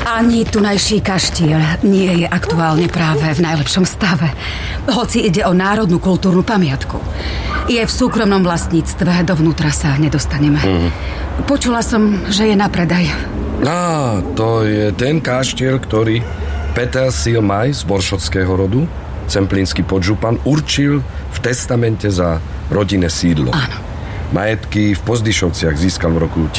Ani tunajší kaštiel nie je aktuálne práve v najlepšom stave. Hoci ide o národnú kultúrnu pamiatku. Je v súkromnom vlastníctve, dovnútra sa nedostaneme. Počula som, že je na predaj. To je ten kaštiel, ktorý Peter Sirmaj z boršotského rodu, cemplínsky podžupan, určil v testamente za rodinné sídlo. Áno. Majetky v Pozdyšovciach získal v roku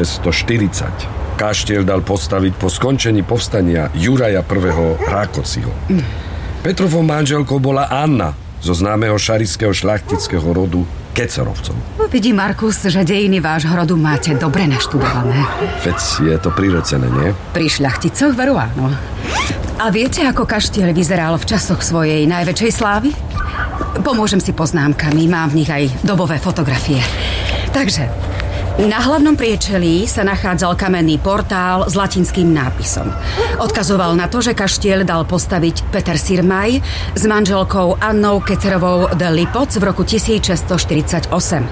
1640. Kaštiel dal postaviť po skončení povstania Juraja I. Rákociho. Petrovou manželkou bola Anna zo známeho šarišského šľachtického rodu Kecerovcov. Vidí, Markus, že dejiny vášho rodu máte dobre naštudované. Veď je to prirodzené, nie? Pri šľachticoch veru áno. A viete, ako kaštiel vyzeral v časoch svojej najväčšej slávy? Pomôžem si poznámkami, mám v nich aj dobové fotografie. Takže, na hlavnom priečelí sa nachádzal kamenný portál s latinským nápisom. Odkazoval na to, že kaštiel dal postaviť Peter Sirmaj s manželkou Annou Kecerovou de Lipoc v roku 1648.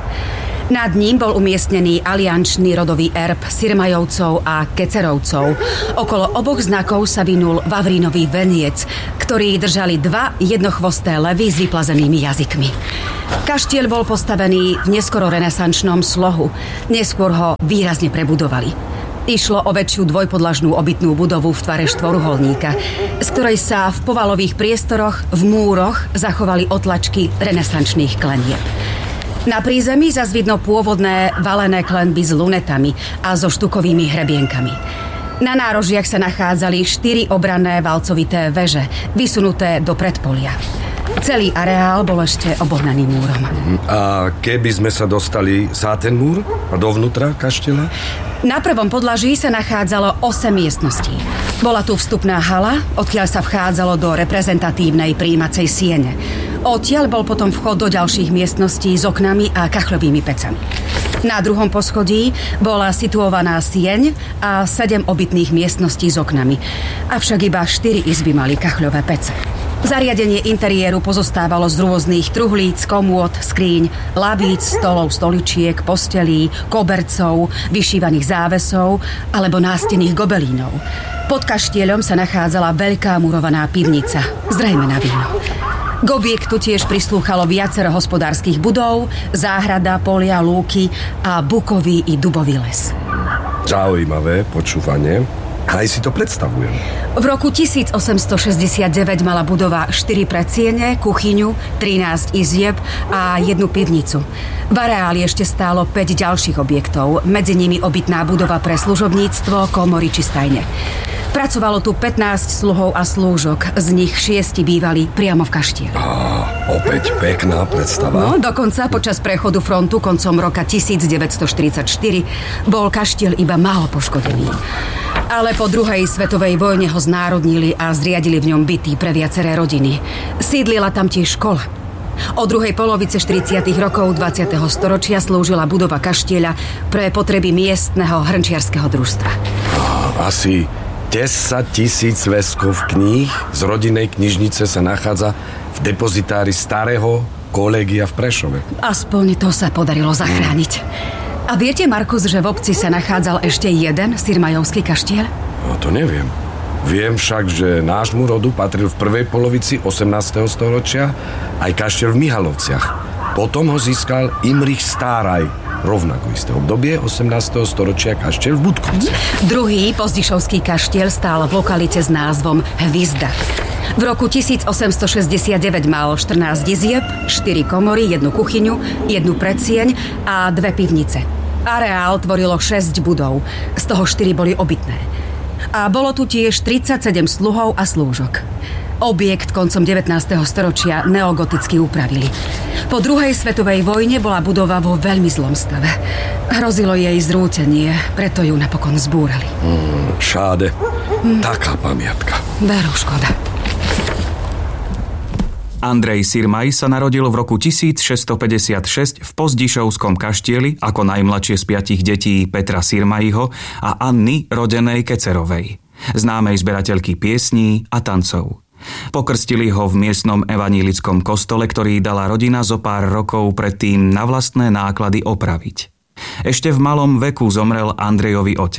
Nad ním bol umiestnený aliančný rodový erb Sirmajovcov a Kecerovcov. Okolo oboch znakov sa vinul vavrínový veniec, ktorý držali dva jednochvosté levy s vyplazenými jazykmi. Kaštiel bol postavený v neskoro renesančnom slohu. Neskôr ho výrazne prebudovali. Išlo o väčšiu dvojpodlažnú obytnú budovu v tvare štvoruholníka, z ktorej sa v povalových priestoroch v múroch zachovali otlačky renesančných klenieb. Na prízemí zas vidno pôvodné valené klenby s lunetami a so štukovými hrebienkami. Na nárožiach sa nachádzali 4 obranné valcovité veže, vysunuté do predpolia. Celý areál bol ešte obohnaný múrom. A keby sme sa dostali za ten múr a dovnútra kaštieľa? Na prvom podlaží sa nachádzalo 8 miestností. Bola tu vstupná hala, odkiaľ sa vchádzalo do reprezentatívnej prijímacej siene. Odtiaľ bol potom vchod do ďalších miestností s oknami a kachľovými pecami. Na druhom poschodí bola situovaná sieň a 7 obytných miestností s oknami. Avšak iba 4 izby mali kachľové pece. Zariadenie interiéru pozostávalo z rôznych truhlíc, komôd, skríň, lavíc, stolov, stoličiek, postelí, kobercov, vyšívaných závesov alebo nástenných gobelínov. Pod kaštieľom sa nachádzala veľká murovaná pivnica, zrejme na víno. K objektu tiež prislúchalo viacero hospodárskych budov, záhrada, polia, lúky a bukový i dubový les. Zaujímavé počúvanie. Aj si to predstavujem. V roku 1869 mala budova 4 predsiene, kuchyňu, 13 izieb a 1 pivnicu. V areáli ešte stálo 5 ďalších objektov, medzi nimi obytná budova pre služobníctvo, komory či stajne. Pracovalo tu 15 sluhov a slúžok, z nich 6 bývali priamo v kaštieli. Opäť pekná predstava. Dokonca počas prechodu frontu koncom roka 1944 bol kaštiel iba málo poškodený. Ale po druhej svetovej vojne ho znárodnili a zriadili v ňom byty pre viaceré rodiny. Sídlila tam tiež škola. Od druhej polovice 40. rokov 20. storočia slúžila budova kaštieľa pre potreby miestneho hrnčiarskeho družstva. Asi 10 000 zväzkov kníh z rodinnej knižnice sa nachádza v depozitári starého kolégia v Prešove. Aspoň to sa podarilo zachrániť. A viete, Markus, že v obci sa nachádzal ešte jeden sirmajovský kaštiel? To neviem. Viem však, že nášmu rodu patril v prvej polovici 18. storočia aj kaštiel v Mihalovciach. Potom ho získal Imrich Stáraj, rovnako isté obdobie 18. storočia kaštiel v Budkovci. Druhý pozdišovský kaštiel stál v lokalite s názvom Hvizda. V roku 1869 mal 14 izieb, 4 komory, 1 kuchyňu, 1 predsieň a 2 pivnice. Areál tvorilo 6 budov, z toho 4 boli obytné. A bolo tu tiež 37 sluhov a slúžok. Objekt koncom 19. storočia neogoticky upravili. Po druhej svetovej vojne bola budova vo veľmi zlom stave. Hrozilo jej zrútenie, preto ju napokon zbúrali. Šáde. Taká pamiatka. Veru, škoda. Andrej Sirmaj sa narodil v roku 1656 v Pozdišovskom kaštieli ako najmladšie z 5 detí Petra Sirmajho a Anny rodenej Kecerovej, známej zberateľky piesní a tancov. Pokrstili ho v miestnom evanílickom kostole, ktorý dala rodina zo pár rokov predtým na vlastné náklady opraviť. Ešte v malom veku zomrel Andrejovi otec.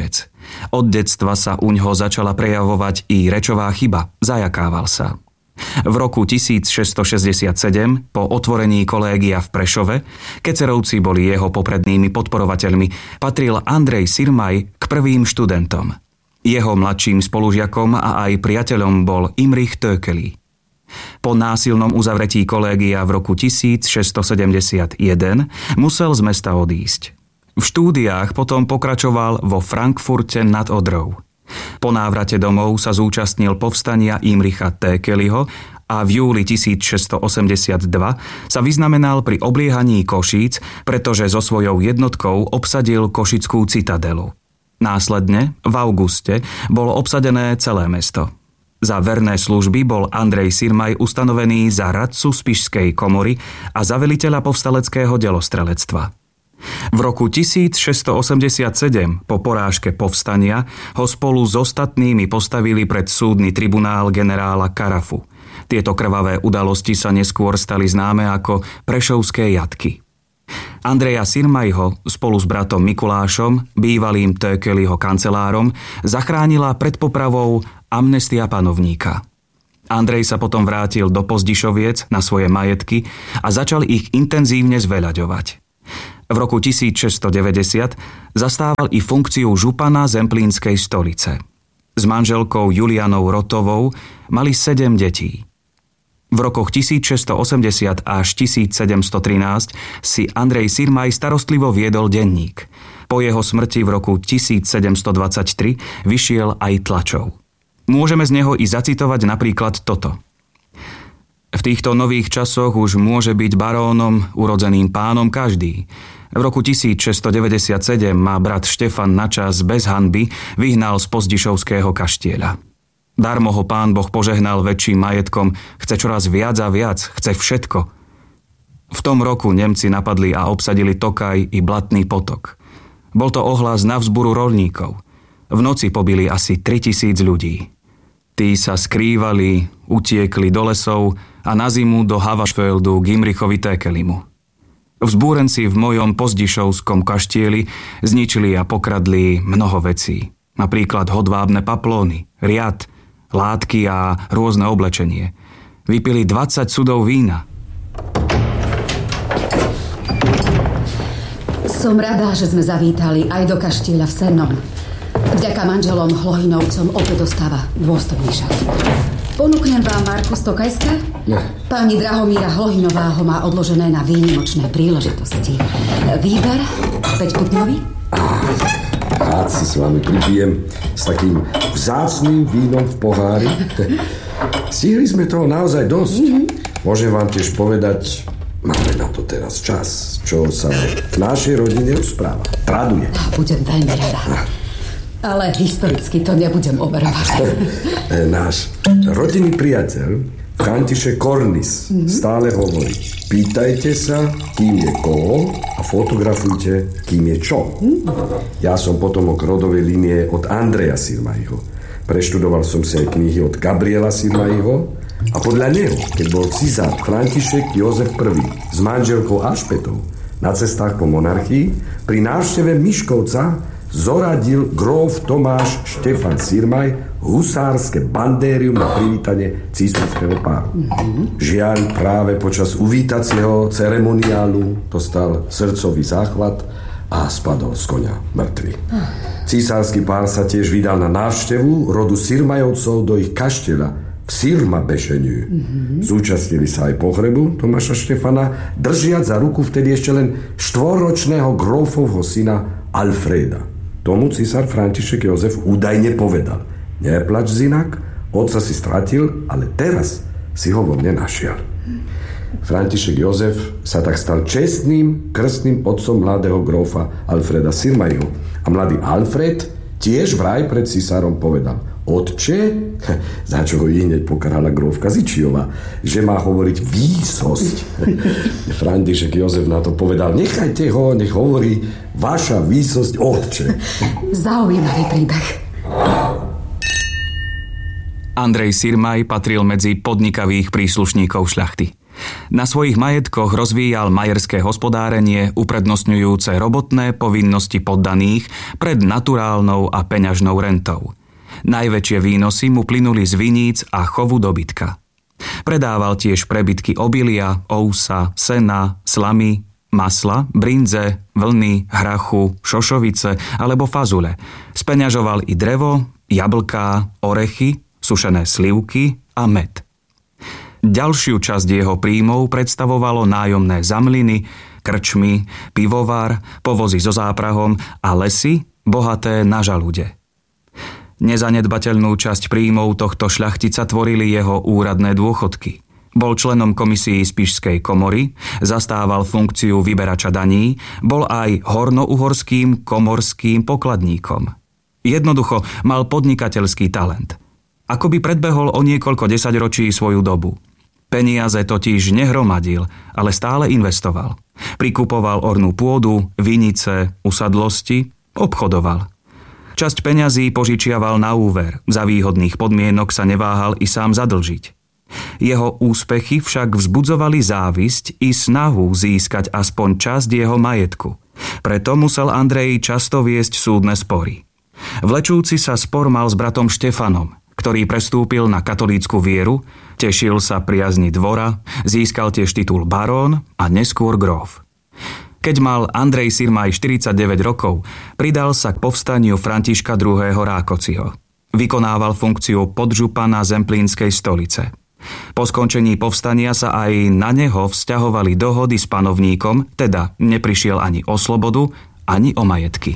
Od detstva sa uňho začala prejavovať i rečová chyba, zajakával sa. V roku 1667, po otvorení kolégia v Prešove, Kecerovci boli jeho poprednými podporovateľmi, patril Andrej Sirmaj k prvým študentom. Jeho mladším spolužiakom a aj priateľom bol Imrich Tököly. Po násilnom uzavretí kolégia v roku 1671 musel z mesta odísť. V štúdiách potom pokračoval vo Frankfurte nad Odrou. Po návrate domov sa zúčastnil povstania Imricha Tökölyho a v júli 1682 sa vyznamenal pri obliehaní Košíc, pretože so svojou jednotkou obsadil Košickú citadelu. Následne, v auguste, bolo obsadené celé mesto. Za verné služby bol Andrej Sirmaj ustanovený za radcu Spišskej komory a za veliteľa povstaleckého delostrelectva. V roku 1687 po porážke povstania ho spolu s ostatnými postavili pred súdny tribunál generála Karafu. Tieto krvavé udalosti sa neskôr stali známe ako Prešovské jatky. Andreja Sirmajho spolu s bratom Mikulášom, bývalým Tökölyho kancelárom, zachránila pred popravou amnestia panovníka. Andrej sa potom vrátil do Pozdišoviec na svoje majetky a začal ich intenzívne zveľaďovať. V roku 1690 zastával i funkciu župana Zemplínskej stolice. S manželkou Julianou Rotovou mali 7 detí. V rokoch 1680 až 1713 si Andrej Sirmaj starostlivo viedol denník. Po jeho smrti v roku 1723 vyšiel aj tlačov. Môžeme z neho i zacitovať napríklad toto. V týchto nových časoch už môže byť barónom, urodzeným pánom každý. V roku 1697 ma brat Štefan načas bez hanby vyhnal z Pozdišovského kaštieľa. Darmo ho Pán Boh požehnal väčším majetkom, chce čoraz viac a viac, chce všetko. V tom roku Nemci napadli a obsadili Tokaj i Blatný potok. Bol to ohlas na vzburu roľníkov. V noci pobili asi 3000 ľudí. Tí sa skrývali, utiekli do lesov a na zimu do Havašfeldu k Imrichovi Tökölymu. Vzbúrenci v mojom Pozdišovskom kaštieli zničili a pokradli mnoho vecí. Napríklad hodvábne paplóny, riad, látky a rôzne oblečenie. Vypili 20 sudov vína. Som rada, že sme zavítali aj do kaštieľa v Sennom. Vďaka manželom Hlohinovcom opäť dostáva dôstojný šat. Ponúknem vám Marku z Tokajska? No. Pani Drahomíra Hlohinová ho má odložené na výnimočné príležitosti. Výber 5-putňový? Rád si s vami pripijem s takým vzácnym vínom v pohári. Stihli sme toho naozaj dosť. Môžem vám tiež povedať, máme na to teraz čas, čo sa v našej rodine rozpráva. Traduje. Budem veľmi rada. Ale historicky to nebudem overovať. Náš rodinný priateľ František Kornis stále hovorí: pýtajte sa, kým je koho a fotografujte, kým je čo. Ja som potomok rodovej línie od Andreja Sirmajho. Preštudoval som si aj knihy od Gabriela Sirmajho a podľa neho, keď bol císar František Jozef I s manželkou Alžbetou na cestách po monarchii, pri návšteve Miškovca zoradil gróf Tomáš Štefan Sirmaj husárske bandérium na privítanie císarského páru. Žiaľ, práve počas uvítacieho ceremoniálu dostal srdcový záchvat a spadol z koňa mŕtvy. Císarsky pár sa tiež vydal na návštevu rodu Sirmajovcov do ich kaštieľa v Sirmabešeniu. Zúčastnili sa aj pohrebu Tomáša Štefana, držiac za ruku vtedy ešte len 4-ročného grófovho syna Alfreda. Tomu císar František Jozef údajne povedal: neplač, zinak, otca si stratil, ale teraz si ho vo mne našiel. František Jozef sa tak stal čestným krstným otcom mladého grófa Alfreda Sirmajho. A mladý Alfred tiež vraj pred císarom povedal: otče, za čo ho hneď pokarhala grófka Zičiová, že má hovoriť výsosť. František Jozef na to povedal: nechajte ho, nech hovorí vaša výsosť, otče. Zaujímavý príbeh. Andrej Sirmaj patril medzi podnikavých príslušníkov šľachty. Na svojich majetkoch rozvíjal majerské hospodárenie, uprednostňujúce robotné povinnosti poddaných pred naturálnou a peňažnou rentou. Najväčšie výnosy mu plynuli z viníc a chovu dobytka. Predával tiež prebytky obilia, ousa, sena, slamy, masla, brinze, vlny, hrachu, šošovice alebo fazule. Speňažoval i drevo, jablká, orechy, sušené slivky a med. Ďalšiu časť jeho príjmov predstavovalo nájomné zamliny, krčmy, pivovar, povozy so záprahom a lesy bohaté na žalude. Nezanedbateľnú časť príjmov tohto šľachtica tvorili jeho úradné dôchodky. Bol členom komisii Spišskej komory, zastával funkciu vyberača daní, bol aj hornouhorským komorským pokladníkom. Jednoducho mal podnikateľský talent. Akoby predbehol o niekoľko desaťročí svoju dobu. Peniaze totiž nehromadil, ale stále investoval. Prikupoval ornú pôdu, vinice, usadlosti, obchodoval. Časť peňazí požičiaval na úver, za výhodných podmienok sa neváhal i sám zadlžiť. Jeho úspechy však vzbudzovali závisť i snahu získať aspoň časť jeho majetku. Preto musel Andrej často viesť súdne spory. Vlečúci sa spor mal s bratom Štefanom, ktorý prestúpil na katolícku vieru, tešil sa priazni dvora, získal tiež titul barón a neskôr gróf. Keď mal Andrej Sirmaj 49 rokov, pridal sa k povstaniu Františka II. Rákociho. Vykonával funkciu podžupana Zemplínskej stolice. Po skončení povstania sa aj na neho vzťahovali dohody s panovníkom, teda neprišiel ani o slobodu, ani o majetky.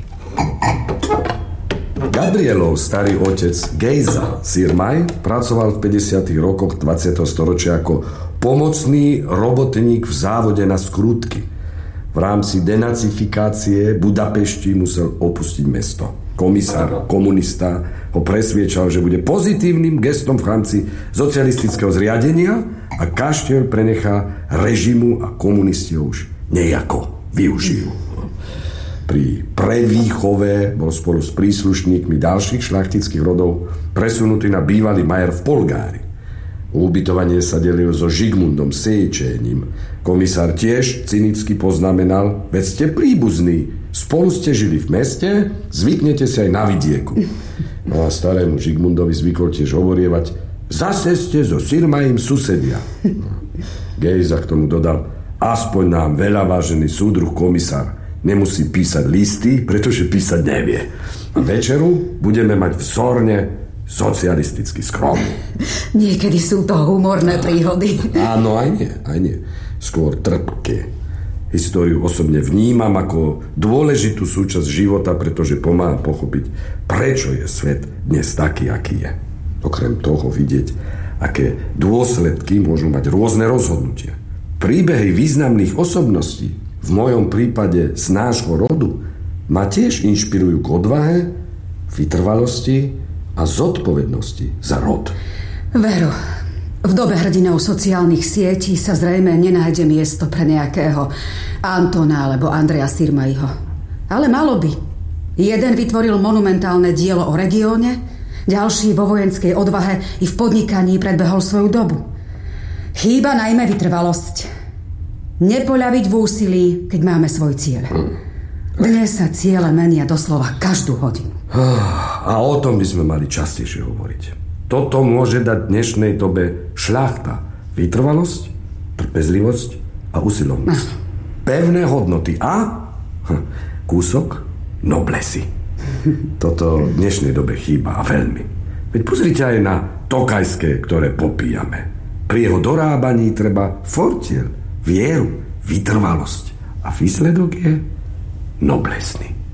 Gabrielov starý otec Gejza Sirmaj pracoval v 50. rokoch 20. storočia ako pomocný robotník v závode na skrutky. V rámci denacifikácie Budapešti musel opustiť mesto. Komisár, komunista, ho presviečal, že bude pozitívnym gestom v rámci socialistického zriadenia a kaštieľ prenechá režimu a komunisti ho už nejako využijú. Pri prevýchove bol spolu s príslušníkmi ďalších šľachtických rodov presunutý na bývalý majer v Polgári. Ubytovanie sa delil so Žigmundom Sejčením. Komisár tiež cynicky poznamenal: veď ste príbuzní, spolu ste žili v meste, zvyknete si aj na vidieku. No a starému Žigmundovi zvykol tiež hovorievať: zase ste so Sirmajím susedia. Gejza k tomu dodal: aspoň nám veľa vážený súdruh komisár nemusí písať listy, pretože písať nevie. A večeru budeme mať vzorne socialistický skrom. Niekedy sú to humorné príhody. Áno, aj nie. Skôr trpké. Históriu osobne vnímam ako dôležitú súčasť života, pretože pomáha pochopiť, prečo je svet dnes taký, aký je. Okrem toho vidieť, aké dôsledky môžu mať rôzne rozhodnutia. Príbehy významných osobností, v mojom prípade z nášho rodu, ma tiež inšpirujú k odvahe, vytrvalosti a zodpovednosti za rod. Vero, v dobe hrdinov sociálnych sietí sa zrejme nenájde miesto pre nejakého Antona alebo Andreja Sirmajho. Ale malo by. Jeden vytvoril monumentálne dielo o regióne, ďalší vo vojenskej odvahe i v podnikaní predbehol svoju dobu. Chýba najmä vytrvalosť. Nepoľaviť v úsilí, keď máme svoj cieľ. Dnes sa ciele menia doslova každú hodinu. A o tom by sme mali častejšie hovoriť. Toto môže dať dnešnej dobe šľachta. Vytrvalosť, trpezlivosť a usilovnosť. Pevné hodnoty a kúsok noblesy. Toto v dnešnej dobe chýba a veľmi. Veď pozrite aj na tokajské, ktoré popíjame. Pri jeho dorábaní treba fortiel, vieru, vytrvalosť. A výsledok je noblesný.